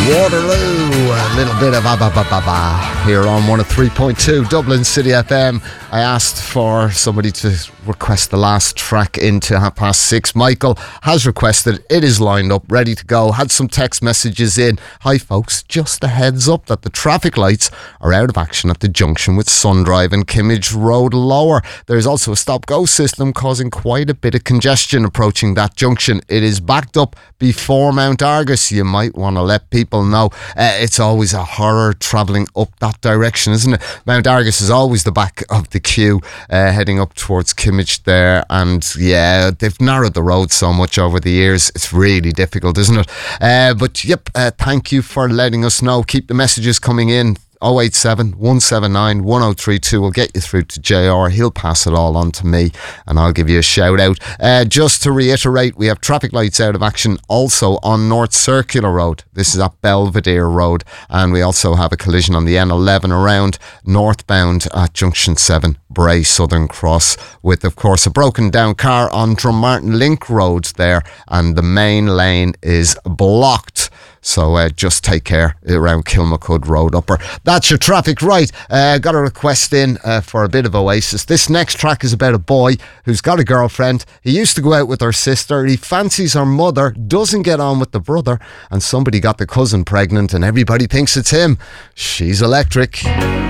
Waterloo, a little bit of Abba here on 103.2 Dublin City FM. I asked for somebody to request the last track into 6:30. Michael has requested. It is lined up, ready to go. Had some text messages in. Hi folks, just a heads up that the traffic lights are out of action at the junction with Sundrive and Kimmage Road Lower. There's also a stop-go system causing quite a bit of congestion approaching that junction. It is backed up before Mount Argus. You might want to let people know. It's always a horror travelling up that direction, isn't it? Mount Argus is always the back of the queue, heading up towards Kimmage there, and yeah, they've narrowed the road so much over the years, it's really difficult, isn't it? But yep, thank you for letting us know. Keep the messages coming in. 087 179 1032 will get you through to JR. He'll pass it all on to me and I'll give you a shout out. Just to reiterate, we have traffic lights out of action also on North Circular Road. This is at Belvedere Road, and we also have a collision on the N11 around northbound at Junction 7 Bray Southern Cross, with of course a broken down car on Drummartin Link Road there, and the main lane is blocked. So just take care around Kilmacud Road Upper. That's your traffic. Right, got a request in for a bit of Oasis. This next track is about a boy who's got a girlfriend. He used to go out with her sister. He fancies her mother, doesn't get on with the brother, and somebody got the cousin pregnant and everybody thinks it's him. She's electric.